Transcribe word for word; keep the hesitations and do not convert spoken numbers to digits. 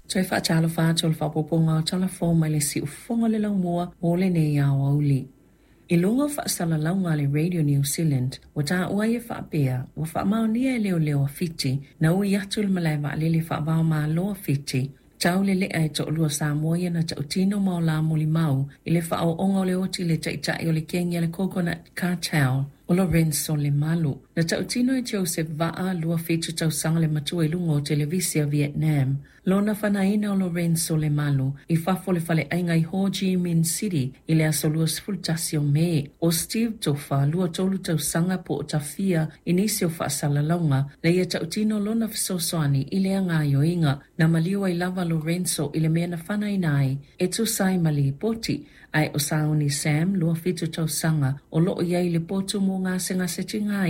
Toi fa talo fa tol fa poponga o tala fo mai le si ufonga le lau mua o le ne ia o auli. I lunga fa sala launga le Radio New Zealand, wa ta ua ia fa apea, wa fa maonia e leo leo a fiti, na ui atul malai wa alele fa vao maa loa fiti, tau le lea e to lua sa moia na tau tino mao la moli mau, i le fa au onga o le oti le taitai o le kengi le Coconut Cartel, o Lorenzo le malu. Na tau tino e Joseph Vaa lua fitu tau sanga le matua i lunga o televisia Vietnam. Lona whanaina o Lorenzo le malu, i fafo le fale ainga i Ho Chi Minh City, i le aso lua sfultasi o me. O Steve Tofa lua tolu tau sanga po o tafia, i nisi o whaasala launga, le ia tau tino lona fisosoani i le anga i o inga, na maliwa i lava Lorenzo i le mea na whanainai, e tu sai mali poti, ai o sauni Sam lua fitu tau sanga, o loo iai le potu mo ngā senga setingai.